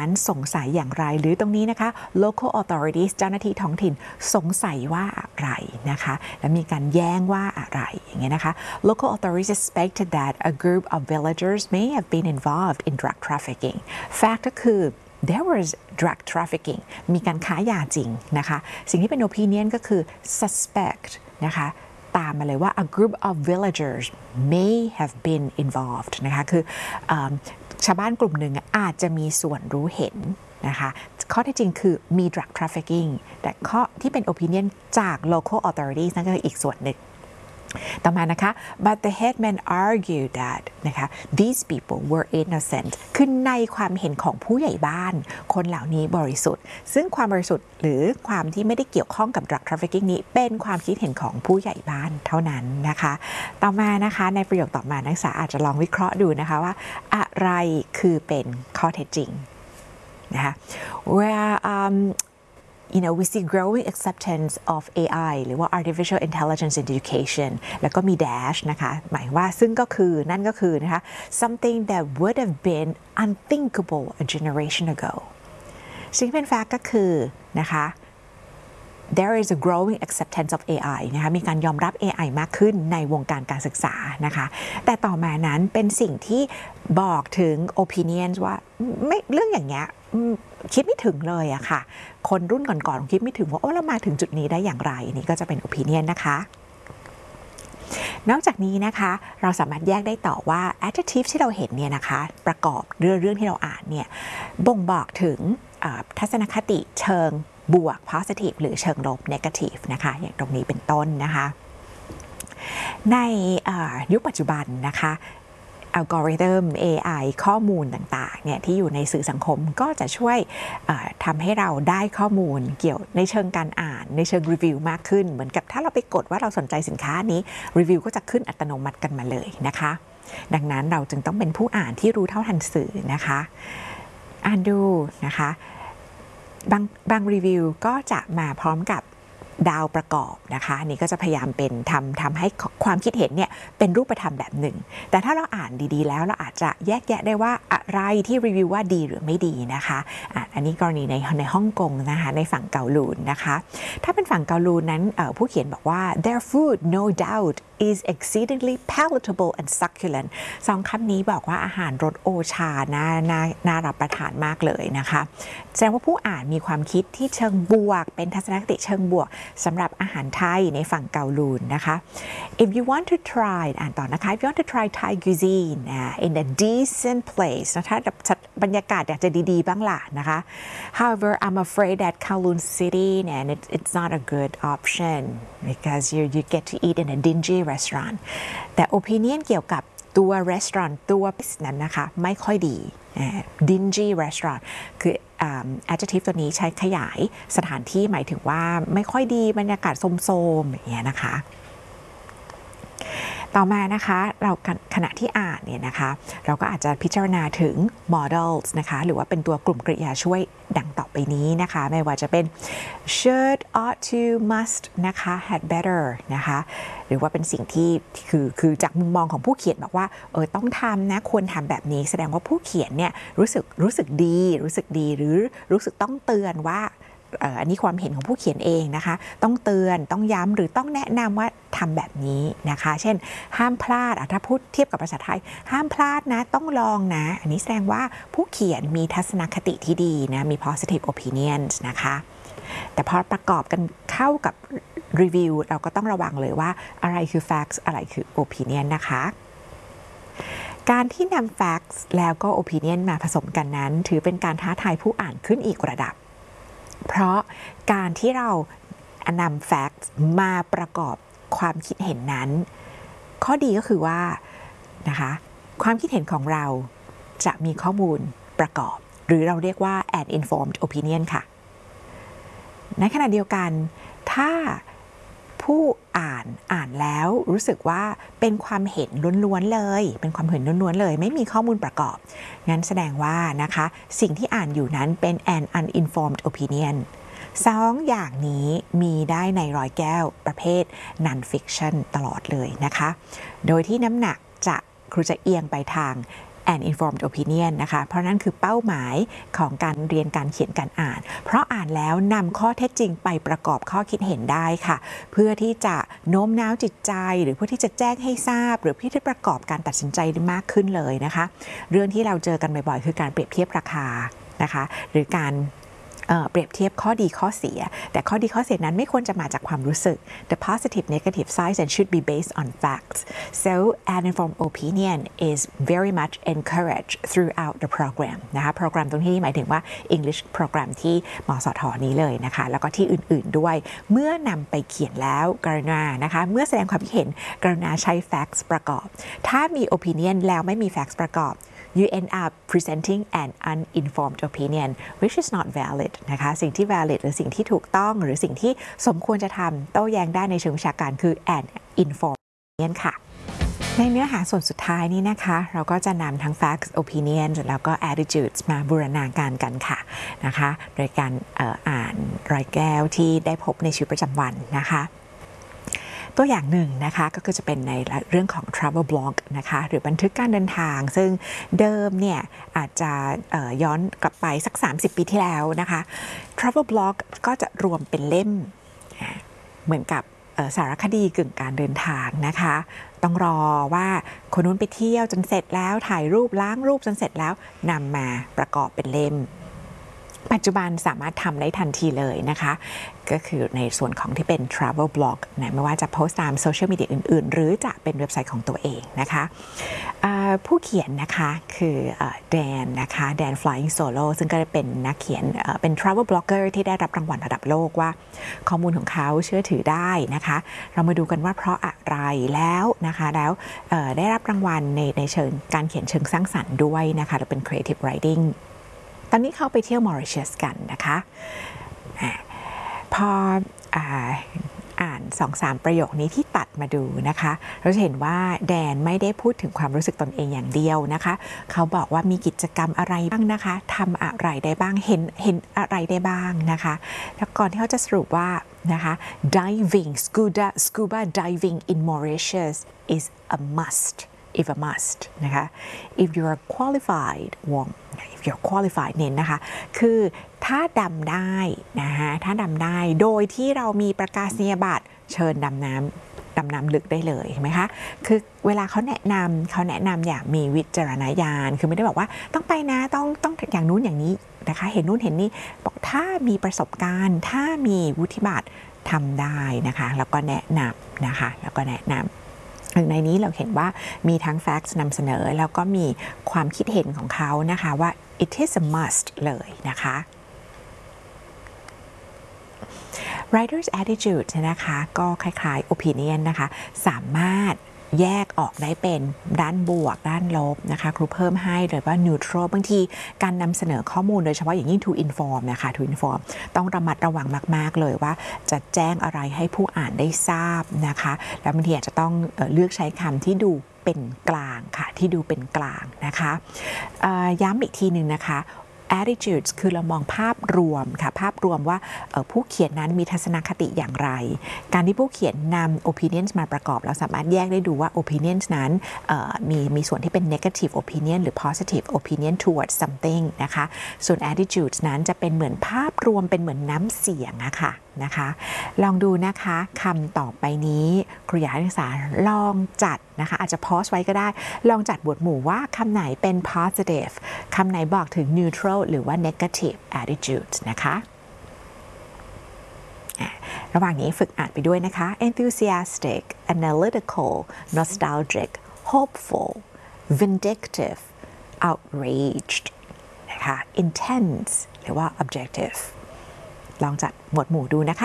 นั้นสงสัยอย่างไรหรือตรงนี้นะคะ local authorities เจ้าหน้าที่ท้องถิ่นสงสัยว่าอะไรนะคะและมีการแย้งว่าอะไรอย่างเงี้ยนะคะ local authorities suspected that a group of villagers may have been involved in drug trafficking fact ก็คือthere was drug trafficking มีการค้ายาจริงนะคะสิ่งที่เป็น opinion ก็คือ suspect นะคะตามมาเลยว่า a group of villagers may have been involved นะคะคือชาวบ้านกลุ่มหนึ่งอาจจะมีส่วนรู้เห็นนะคะข้อเท็จจริงคือมี drug trafficking แต่ข้อที่เป็น opinion จาก local authorities นั่นก็คืออีกส่วนหนึ่งต่อมานะคะ but the headman argued that นะคะ these people were innocent คือในความเห็นของผู้ใหญ่บ้านคนเหล่านี้บริสุทธิ์ซึ่งความบริสุทธิ์หรือความที่ไม่ได้เกี่ยวข้องกับ drug trafficking นี้เป็นความคิดเห็นของผู้ใหญ่บ้านเท่านั้นนะคะต่อมานะคะในประโยคต่อมานักศึกษาอาจจะลองวิเคราะห์ดูนะคะว่าอะไรคือเป็นข้อเท็จจริงนะคะ where we see growing acceptance of AI หรือว่า artificial intelligence in education แล้วก็มี dash นะคะหมายว่าซึ่งก็คือนั่นก็คือนะคะ something that would have been unthinkable a generation ago สิ่งที่เป็น fact ก็คือนะคะ there is a growing acceptance of AI นะคะมีการยอมรับ AI มากขึ้นในวงการการศึกษานะคะแต่ต่อมานั้นเป็นสิ่งที่บอกถึง opinions ว่าไม่เรื่องอย่างเงี้ยคิดไม่ถึงเลยอะค่ะคนรุ่นก่อนๆคิดไม่ถึงว่าเรามาถึงจุดนี้ได้อย่างไรนี่ก็จะเป็น opinion นะคะนอกจากนี้นะคะเราสามารถแยกได้ต่อว่า adjective ที่เราเห็นเนี่ยนะคะประกอบเรื่องที่เราอ่านเนี่ยบ่งบอกถึงทัศนคติเชิงบวก positive หรือเชิงลบ negative นะคะอย่างตรงนี้เป็นต้นนะคะในยุคปัจจุบันนะคะอัลกอริทึม AI ข้อมูลต่างๆเนี่ยที่อยู่ในสื่อสังคมก็จะช่วยทำให้เราได้ข้อมูลเกี่ยวในเชิงการอ่านในเชิงรีวิวมากขึ้นเหมือนกับถ้าเราไปกดว่าเราสนใจสินค้านี้รีวิวก็จะขึ้นอัตโนมัติกันมาเลยนะคะดังนั้นเราจึงต้องเป็นผู้อ่านที่รู้เท่าทันสื่อนะคะอ่านดูนะคะบางรีวิวก็จะมาพร้อมกับดาวประกอบนะคะนี่ก็จะพยายามเป็นทำให้ความคิดเห็นเนี่ยเป็นรูปธรรมแบบหนึ่งแต่ถ้าเราอ่านดีๆแล้วเราอาจจะแยกแยะได้ว่าอะไรที่รีวิวว่าดีหรือไม่ดีนะคะอันนี้กรณีในฮ่องกงนะคะในฝั่งเกาหลูนนะคะถ้าเป็นฝั่งเกาหลูนนั้นผู้เขียนบอกว่า their food no doubt is exceedingly palatable and succulent สองคำนี้บอกว่าอาหารรสโอชาน่ารับประทานมากเลยนะคะแสดงว่าผู้อ่านมีความคิดที่เชิงบวกเป็นทัศนคติเชิงบวกสำหรับอาหารไทยในฝั่งเกาหลูนนะคะ if you want to try อ่านต่อนะคะ if you want to try Thai cuisine in a decent place นะถ้าบรรยากาศอยากจะดีๆบ้างล่ะนะคะ however I'm afraid that Kowloon City and it's not a good option because you get to eat in a dingy restaurant แต่ opinion เกี่ยวกับตัว restaurant ตัว business นั้นนะคะไม่ค่อยดี dingy restaurant คือadjective ตัวนี้ใช้ขยายสถานที่หมายถึงว่าไม่ค่อยดีบรรยากาศโทรมๆอย่างเงี้ยนะคะต่อมานะคะเราขณะที่อ่านเนี่ยนะคะเราก็อาจจะพิจารณาถึง models นะคะหรือว่าเป็นตัวกลุ่มกริยาช่วยดังต่อไปนี้นะคะไม่ว่าจะเป็น should ought to must นะคะ had better นะคะหรือว่าเป็นสิ่งที่คือจากมุมมองของผู้เขียนบอกว่าต้องทำนะควรทำแบบนี้แสดงว่าผู้เขียนเนี่ยรู้สึกดีหรือรู้สึกต้องเตือนว่าอันนี้ความเห็นของผู้เขียนเองนะคะต้องเตือนต้องย้ำหรือต้องแนะนำว่าทำแบบนี้นะคะเช่นห้ามพลาดถ้าพูดเทียบกับภาษาไทยห้ามพลาดนะต้องลองนะอันนี้แสดงว่าผู้เขียนมีทัศนคติที่ดีนะมี positive opinions นะคะแต่พอประกอบกันเข้ากับรีวิวเราก็ต้องระวังเลยว่าอะไรคือ facts อะไรคือ opinion นะคะการที่นำ facts แล้วก็ opinion มาผสมกันนั้นถือเป็นการท้าทายผู้อ่านขึ้นอีกระดับเพราะการที่เรานำ facts มาประกอบความคิดเห็นนั้นข้อดีก็คือว่านะคะความคิดเห็นของเราจะมีข้อมูลประกอบหรือเราเรียกว่า an informed opinion ค่ะในขณะเดียวกันถ้าผู้อ่านแล้วรู้สึกว่าเป็นความเห็นล้วนๆเลยเป็นความเห็นล้วนๆเลยไม่มีข้อมูลประกอบงั้นแสดงว่านะคะสิ่งที่อ่านอยู่นั้นเป็น an uninformed opinion สองอย่างนี้มีได้ในร้อยแก้วประเภท non-fiction ตลอดเลยนะคะโดยที่น้ำหนักครูจะเอียงไปทาง an informed opinion นะคะเพราะนั่นคือเป้าหมายของการเรียนการเขียนการอ่านเพราะอ่านแล้วนำข้อเท็จจริงไปประกอบข้อคิดเห็นได้ค่ะเพื่อที่จะโน้มน้าวจิตใจหรือเพื่อที่จะแจ้งให้ทราบหรือเพื่อที่ประกอบการตัดสินใจได้มากขึ้นเลยนะคะเรื่องที่เราเจอกันบ่อยๆคือการเปรียบเทียบราคานะคะหรือการเปรียบเทียบข้อดีข้อเสียแต่ข้อดีข้อเสียนั้นไม่ควรจะมาจากความรู้สึก The positive negative sides and should be based on facts so an informed opinion is very much encouraged throughout the program นะคะโปรแกรมตรงที่หมายถึงว่า English โปรแกรมที่มสท.นี้เลยนะคะแล้วก็ที่อื่นๆด้วยเมื่อนำไปเขียนแล้วกรุณานะคะเมื่อแสดงความคิดเห็นกรุณาใช้ facts ประกอบถ้ามี opinion แล้วไม่มี facts ประกอบyou end up presenting an uninformed opinion which is not valid นะคะสิ่งที่ valid หรือสิ่งที่ถูกต้องหรือสิ่งที่สมควรจะทำโต้แย้งได้ในเชิงวิชาการคือ an informed opinion ค่ะในเนื้อหาส่วนสุดท้ายนี้นะคะเราก็จะนำทั้ง facts opinion แล้วก็ attitudes มาบูรณาการกันค่ะนะคะโดยการอ่านรอยแก้วที่ได้พบในชีวิตประจำวันนะคะตัวอย่างหนึ่งนะคะก็คือจะเป็นในเรื่องของ travel blog นะคะหรือบันทึกการเดินทางซึ่งเดิมเนี่ยอาจจะย้อนกลับไปสัก30 ปีที่แล้วนะคะ travel blog ก็จะรวมเป็นเล่มเหมือนกับสารคดีกึ่งการเดินทางนะคะต้องรอว่าคนนู้นไปเที่ยวจนเสร็จแล้วถ่ายรูปล้างรูปจนเสร็จแล้วนำมาประกอบเป็นเล่มปัจจุบันสามารถทำได้ทันทีเลยนะคะก็คือในส่วนของที่เป็น travel blog นะไม่ว่าจะโพสต์ตามโซเชียลมีเดียอื่นๆหรือจะเป็นเว็บไซต์ของตัวเองนะคะผู้เขียนนะคะคือแดนนะคะแดน Flying Solo ซึ่งก็เป็นนักเขียนเป็น travel blogger ที่ได้รับรางวัลระดับโลกว่าข้อมูลของเขาเชื่อถือได้นะคะเรามาดูกันว่าเพราะอะไรแล้วนะคะแล้วได้รับรางวัลในเชิงการเขียนเชิงสร้างสรรค์ด้วยนะคะและเป็น creative writingตอนนี้เขาไปเที่ยวมอริเชียสกันนะคะพออ่าน 2-3 ประโยคนี้ที่ตัดมาดูนะคะเราจะเห็นว่าแดนไม่ได้พูดถึงความรู้สึกตนเองอย่างเดียวนะคะเขาบอกว่ามีกิจกรรมอะไรบ้างนะคะทำอะไรได้บ้างเห็นอะไรได้บ้างนะคะแล้วก่อนที่เขาจะสรุปว่านะคะ diving scuba diving in Mauritius is a must if a must นะคะ if you are qualified if you're qualified เน้นนะคะคือถ้าดำได้นะคะถ้าดำได้โดยที่เรามีประกาศนียบัตรเชิญดำน้ำลึกได้เลยเห็นไหมคะคือเวลาเขาแนะนำอย่างมีวิจารณญาณคือไม่ได้บอกว่าต้องไปนะต้องอย่างนู้นอย่างนี้นะคะเห็นนู้นเห็นนี่บอกถ้ามีประสบการณ์ถ้ามีวุฒิบัตรทำได้นะคะแล้วก็แนะนำนะคะแล้วก็แนะนำในนี้เราเห็นว่ามีทั้ง facts นำเสนอแล้วก็มีความคิดเห็นของเขานะคะว่า it is a must เลยนะคะ writer's attitude นะคะก็คล้ายๆ opinion นะคะสามารถแยกออกได้เป็นด้านบวกด้านลบนะคะครูเพิ่มให้เลยว่า neutral บางทีการนำเสนอข้อมูลโดยเฉพาะอย่างยิ่ง to inform นะคะ to inform ต้องระมัดระวังมากๆเลยว่าจะแจ้งอะไรให้ผู้อ่านได้ทราบนะคะแล้วบางทีอาจจะต้องเลือกใช้คำที่ดูเป็นกลางค่ะที่ดูเป็นกลางนะคะย้ำอีกทีหนึ่งนะคะ attitudes คือเรามองภาพรวมค่ะภาพรวมว่าผู้เขียนนั้นมีทัศนคติอย่างไรการที่ผู้เขียนนำ opinions มาประกอบเราสามารถแยกได้ดูว่า opinions นั้นมีส่วนที่เป็น negative opinion หรือ positive opinion towards something นะคะส่วน attitudes นั้นจะเป็นเหมือนภาพรวมเป็นเหมือนน้ำเสียงนะคะลองดูนะคะคำต่อไปนี้ครูอยากให้นักศึกษาลองจัดนะคะอาจจะพอสไว้ก็ได้ลองจัดหมวดหมู่ว่าคำไหนเป็น positive คำไหนบอกถึง neutral หรือว่า negative attitudes นะคะระหว่างนี้ฝึกอ่านไปด้วยนะคะ enthusiastic analytical nostalgic hopeful vindictive outraged นะคะ intense หรือว่า objectiveลองจัดหมวดหมู่ดูนะคะ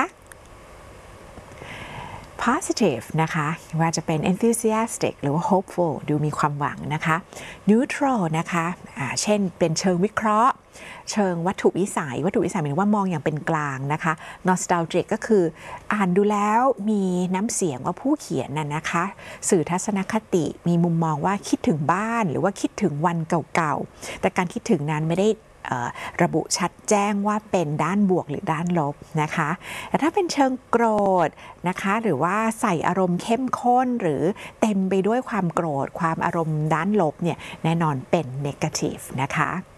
positive นะคะว่าจะเป็น enthusiastic หรือว่า hopeful ดูมีความหวังนะคะ neutral นะคะเช่นเป็นเชิงวิเคราะห์เชิงวัตถุวิสัยหมายถึงว่ามองอย่างเป็นกลางนะคะ nostalgic ก็คืออ่านดูแล้วมีน้ำเสียงว่าผู้เขียนน่ะนะคะสื่อทัศนคติมีมุมมองว่าคิดถึงบ้านหรือว่าคิดถึงวันเก่าๆแต่การคิดถึงนั้นไม่ได้ระบุชัดแจ้งว่าเป็นด้านบวกหรือด้านลบนะคะแต่ถ้าเป็นเชิงโกรธนะคะหรือว่าใส่อารมณ์เข้มข้นหรือเต็มไปด้วยความโกรธความอารมณ์ด้านลบเนี่ยแน่นอนเป็น negative นะคะ